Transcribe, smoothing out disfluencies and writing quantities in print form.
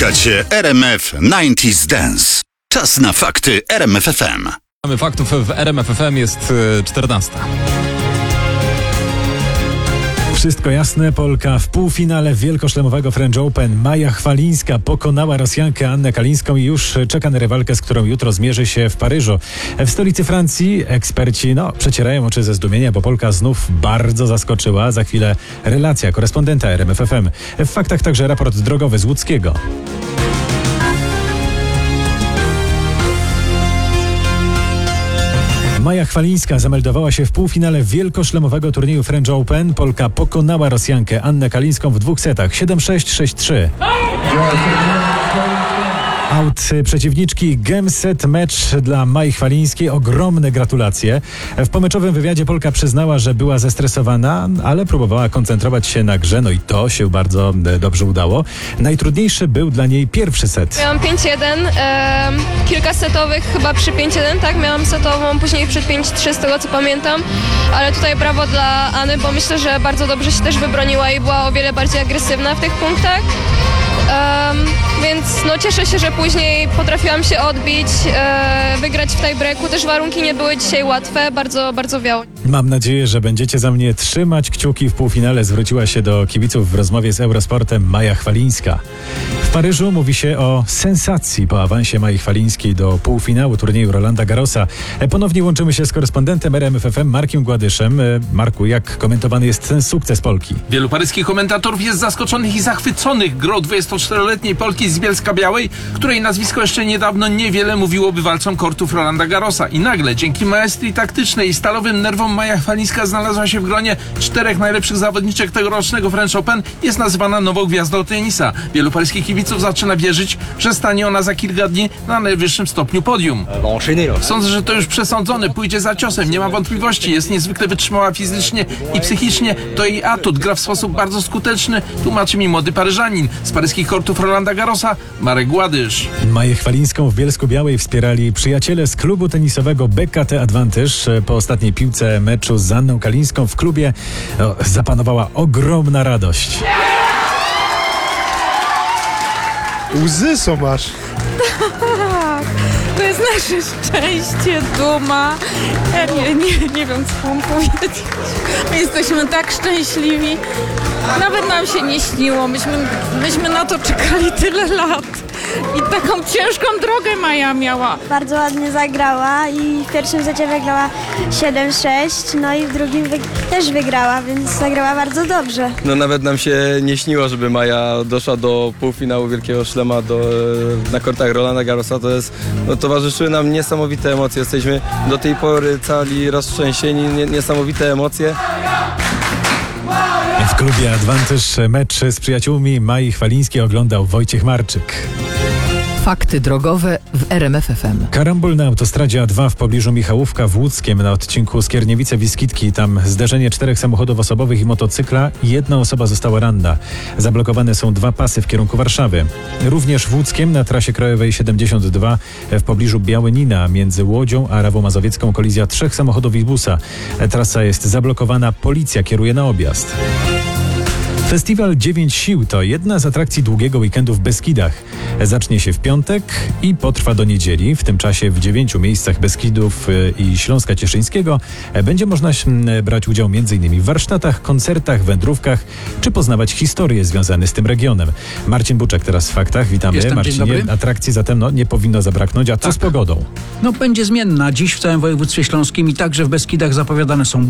Słuchacie RMF 90s Dance. Czas na fakty RMF FM. Mamy faktów w RMF FM, jest 14. Wszystko jasne, Polka w półfinale wielkoszlemowego French Open. Maja Chwalińska pokonała Rosjankę Annę Kalińską i już czeka na rywalkę, z którą jutro zmierzy się w Paryżu. W stolicy Francji eksperci przecierają oczy ze zdumienia, bo Polka znów bardzo zaskoczyła. Za chwilę relacja korespondenta RMF FM. W faktach także raport drogowy z Łódzkiego. Maja Chwalińska zameldowała się w półfinale wielkoszlemowego turnieju French Open. Polka pokonała Rosjankę Annę Kalińską w 2 setach 7-6, 6-3. Out przeciwniczki, game set mecz dla Mai Chwalińskiej. Ogromne gratulacje. W pomeczowym wywiadzie Polka przyznała, że była zestresowana, ale próbowała koncentrować się na grze, i to się bardzo dobrze udało. Najtrudniejszy był dla niej pierwszy set. Miałam 5-1, kilka setowych chyba przy 5-1, tak? Miałam setową, później przed 5-3 z tego co pamiętam, ale tutaj brawo dla Any, bo myślę, że bardzo dobrze się też wybroniła i była o wiele bardziej agresywna w tych punktach. Więc cieszę się, że później potrafiłam się odbić, wygrać w tiebreaku. Też warunki nie były dzisiaj łatwe, bardzo, bardzo wiało. Mam nadzieję, że będziecie za mnie trzymać kciuki w półfinale. Zwróciła się do kibiców w rozmowie z Eurosportem Maja Chwalińska. W Paryżu mówi się o sensacji po awansie Mai Chwalińskiej do półfinału turnieju Rolanda Garrosa. Ponownie łączymy się z korespondentem RMF FM Markiem Gładyszem. Marku, jak komentowany jest ten sukces Polki? Wielu paryskich komentatorów jest zaskoczonych i zachwyconych grą 24-letniej Polki z Bielska-Białej, której nazwisko jeszcze niedawno niewiele mówiło bywalcom kortów Rolanda Garrosa. I nagle, dzięki maestrii taktycznej i stalowym nerwom, Maja Chwalińska znalazła się w gronie 4 najlepszych zawodniczek tegorocznego French Open. Jest nazywana nową gwiazdą tenisa. Wielu paryskich kibiców zaczyna wierzyć, że stanie ona za kilka dni na najwyższym stopniu podium. Sądzę, że to już przesądzone, pójdzie za ciosem, nie ma wątpliwości. Jest niezwykle wytrzymała fizycznie i psychicznie. To jej atut, gra w sposób bardzo skuteczny, tłumaczy mi młody Paryżanin. Z paryskich kortów Rolanda Garrosa Marek Gładysz. Maję Chwalińską w Bielsku-Białej wspierali przyjaciele z klubu tenisowego BKT Advantage. Po ostatniej piłce meczu z Anną Kalińską w klubie zapanowała ogromna radość. Łzy są aż. Tak, to jest nasze szczęście, duma. Ja nie wiem, co mam powiedzieć. My jesteśmy tak szczęśliwi. Nawet nam się nie śniło. Myśmy na to czekali tyle lat. I taką ciężką drogę Maja miała. Bardzo ładnie zagrała i w pierwszym secie wygrała 7-6, i w drugim też wygrała, więc zagrała bardzo dobrze. Nawet nam się nie śniło, żeby Maja doszła do półfinału Wielkiego Szlema na kortach Rolanda Garrosa. To jest, towarzyszyły nam niesamowite emocje. Jesteśmy do tej pory cali roztrzęsieni, niesamowite emocje. W klubie Advantage mecz z przyjaciółmi Mai Chwalińskiej oglądał Wojciech Marczyk. Fakty drogowe w RMF FM. Karambol na autostradzie A2 w pobliżu Michałówka w Łódzkiem na odcinku Skierniewice-Wiskitki. Tam zderzenie 4 samochodów osobowych i motocykla. 1 osoba została ranna. Zablokowane są 2 pasy w kierunku Warszawy. Również w Łódzkiem na trasie krajowej 72 w pobliżu Białynina między Łodzią a Rawą Mazowiecką kolizja 3 samochodów i busa. Trasa jest zablokowana. Policja kieruje na objazd. Festiwal 9 Sił to jedna z atrakcji długiego weekendu w Beskidach. Zacznie się w piątek i potrwa do niedzieli. W tym czasie w 9 miejscach Beskidów i Śląska Cieszyńskiego będzie można brać udział m.in. w warsztatach, koncertach, wędrówkach czy poznawać historie związane z tym regionem. Marcin Buczek teraz w faktach. Witamy. Jestem, Marcinie. Atrakcji zatem nie powinno zabraknąć. A co z pogodą? Będzie zmienna. Dziś w całym województwie śląskim i także w Beskidach zapowiadane są